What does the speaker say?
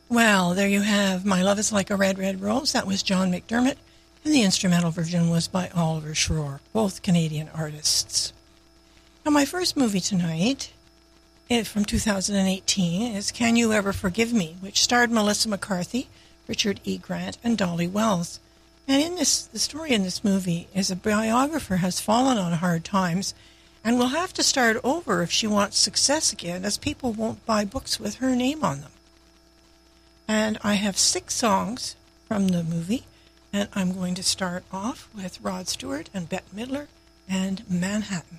Well, there you have My Love is Like a Red, Red Rose. That was John McDermott, and the instrumental version was by Oliver Schroer, both Canadian artists. Now, my first movie tonight is from 2018 is Can You Ever Forgive Me, which starred Melissa McCarthy, Richard E. Grant, and Dolly Wells. And the story in this movie is a biographer has fallen on hard times and will have to start over if she wants success again, as people won't buy books with her name on them. And I have 6 songs from the movie, and I'm going to start off with Rod Stewart and Bette Midler and Manhattan.